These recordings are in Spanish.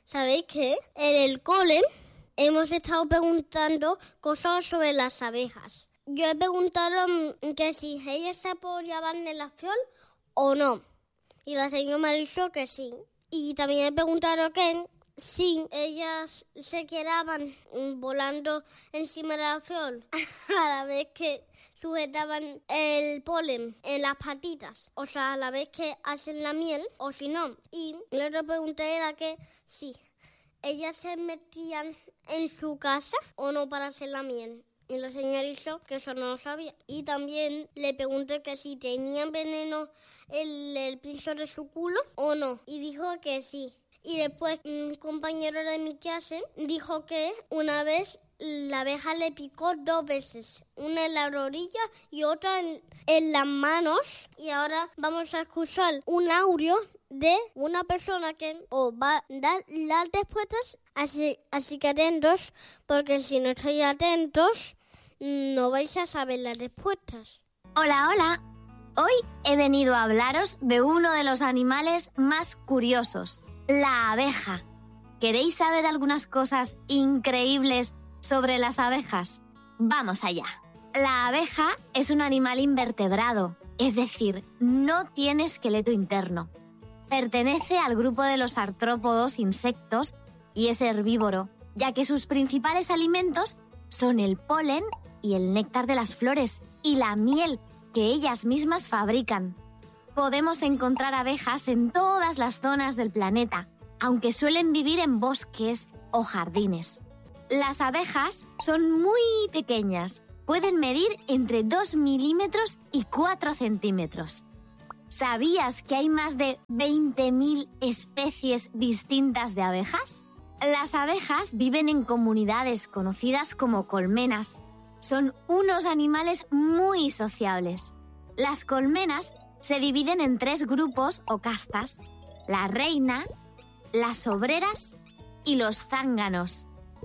¿Sabéis qué? En el cole hemos estado preguntando cosas sobre las abejas. Yo he preguntado que si ellas se apoyaban en la flor o no. Y la señora me ha dicho que sí. Y también he preguntado que si ellas se quedaban volando encima de la flor a la vez que sujetaban el polen en las patitas. O sea, a la vez que hacen la miel o si no. Y la otra pregunta era que si ellas se metían en su casa o no para hacer la miel. Y la señora dijo que eso no lo sabía. Y también le pregunté que si tenían veneno en el piso de su culo o no. Y dijo que sí. Y después un compañero de mi clase dijo que una vez la abeja le picó 2 veces. Una en la orilla y otra en las manos. Y ahora vamos a escuchar un audio de una persona que os va a dar las respuestas. Así que atentos, porque si no estáis atentos, no vais a saber las respuestas. Hola, hola. Hoy he venido a hablaros de uno de los animales más curiosos, la abeja. ¿Queréis saber algunas cosas increíbles sobre las abejas? Vamos allá. La abeja es un animal invertebrado, es decir, no tiene esqueleto interno. Pertenece al grupo de los artrópodos insectos y es herbívoro, ya que sus principales alimentos son el polen y el néctar de las flores y la miel que ellas mismas fabrican. Podemos encontrar abejas en todas las zonas del planeta, aunque suelen vivir en bosques o jardines. Las abejas son muy pequeñas, pueden medir entre 2 milímetros y 4 centímetros. ¿Sabías que hay más de 20.000 especies distintas de abejas? Las abejas viven en comunidades conocidas como colmenas. Son unos animales muy sociables. Las colmenas se dividen en 3 grupos o castas: la reina, las obreras y los zánganos.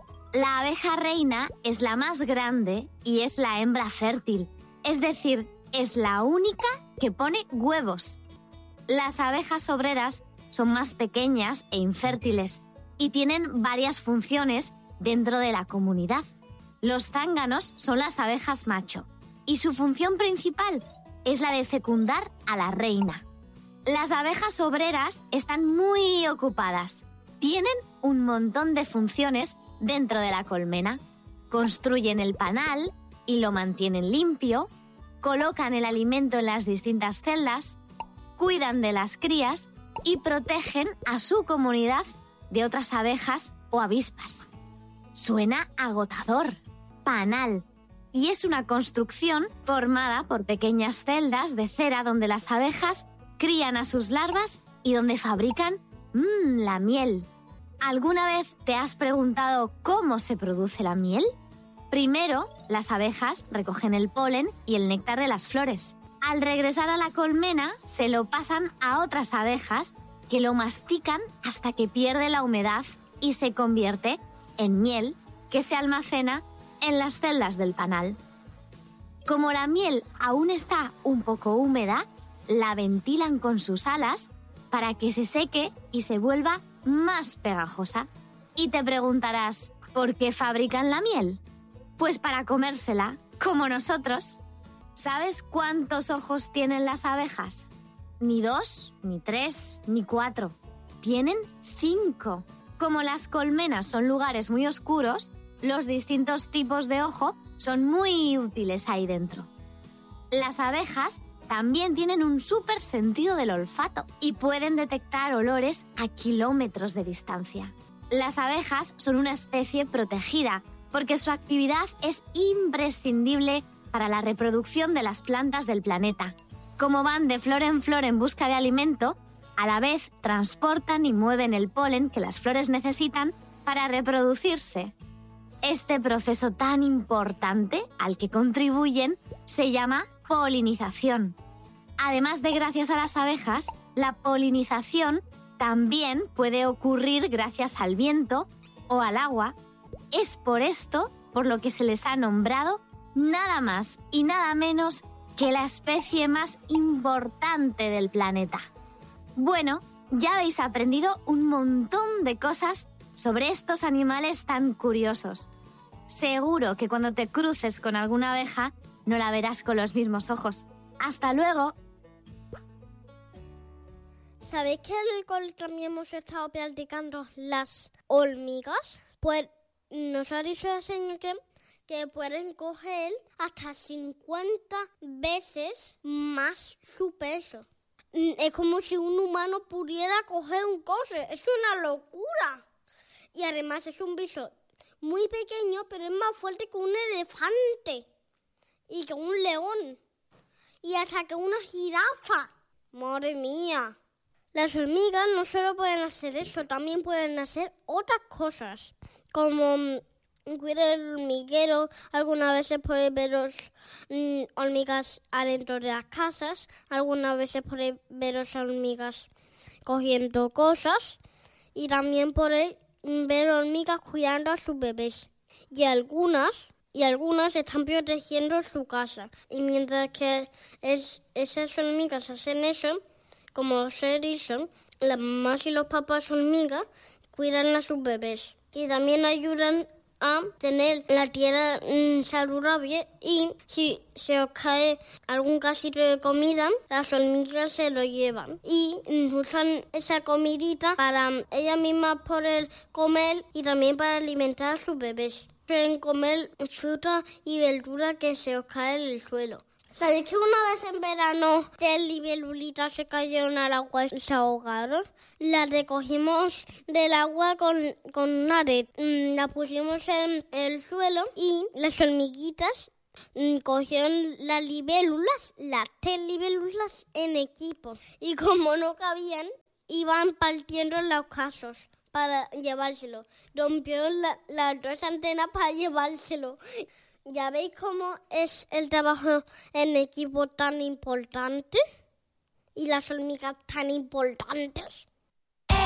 La abeja reina es la más grande y es la hembra fértil, es decir, es la única que pone huevos. Las abejas obreras son más pequeñas e infértiles y tienen varias funciones dentro de la comunidad. Los zánganos son las abejas macho y su función principal es la de fecundar a la reina. Las abejas obreras están muy ocupadas. Tienen un montón de funciones dentro de la colmena. Construyen el panal y lo mantienen limpio, colocan el alimento en las distintas celdas, cuidan de las crías y protegen a su comunidad de otras abejas o avispas. Suena agotador. Panal. Y es una construcción formada por pequeñas celdas de cera donde las abejas crían a sus larvas y donde fabrican la miel. ¿Alguna vez te has preguntado cómo se produce la miel? Primero, las abejas recogen el polen y el néctar de las flores. Al regresar a la colmena, se lo pasan a otras abejas que lo mastican hasta que pierde la humedad y se convierte en miel que se almacena en las celdas del panal. Como la miel aún está un poco húmeda, la ventilan con sus alas para que se seque y se vuelva más pegajosa. Y te preguntarás, ¿por qué fabrican la miel? Pues para comérsela, como nosotros. ¿Sabes cuántos ojos tienen las abejas? Ni 2, ni 3, ni 4. Tienen 5. Como las colmenas son lugares muy oscuros, los distintos tipos de ojo son muy útiles ahí dentro. Las abejas también tienen un súper sentido del olfato y pueden detectar olores a kilómetros de distancia. Las abejas son una especie protegida porque su actividad es imprescindible para la reproducción de las plantas del planeta. Como van de flor en busca de alimento, a la vez transportan y mueven el polen que las flores necesitan para reproducirse. Este proceso tan importante al que contribuyen se llama polinización. Además de gracias a las abejas, la polinización también puede ocurrir gracias al viento o al agua. Es por esto por lo que se les ha nombrado nada más y nada menos que la especie más importante del planeta. Bueno, Ya habéis aprendido un montón de cosas sobre estos animales tan curiosos. Seguro que cuando te cruces con alguna abeja no la verás con los mismos ojos. ¡Hasta luego! ¿Sabéis que en el cole también hemos estado practicando las hormigas? Pues nos ha dicho el señor que pueden coger hasta 50 veces más su peso. Es como si un humano pudiera coger un coche. Es una locura. Y además es un bicho muy pequeño, pero es más fuerte que un elefante. Y que un león. Y hasta que una jirafa. ¡Madre mía! Las hormigas no solo pueden hacer eso, también pueden hacer otras cosas. Como cuidar el hormiguero. Algunas veces puede veros hormigas adentro de las casas. Algunas veces puede veros hormigas cogiendo cosas. Y también puede ver hormigas cuidando a sus bebés. Y algunas están protegiendo su casa. Y mientras que esas hormigas hacen eso, como se dice, las mamás y los papás hormigas cuidan a sus bebés. Y también ayudan a tener la tierra saludable, y si se os cae algún casito de comida, las hormigas se lo llevan y usan esa comidita para ellas mismas poder comer y también para alimentar a sus bebés. Pueden comer fruta y verdura que se os cae en el suelo. ¿Sabéis que una vez en verano 3 libélulas se cayeron al agua y se ahogaron? Las recogimos del agua con una red. La pusimos en el suelo y las hormiguitas cogieron las 3 libélulas en equipo. Y como no cabían, iban partiendo los casos para llevárselo. Rompieron las 2 antenas para llevárselo. ¿Ya veis cómo es el trabajo en equipo tan importante? Y las hormigas tan importantes.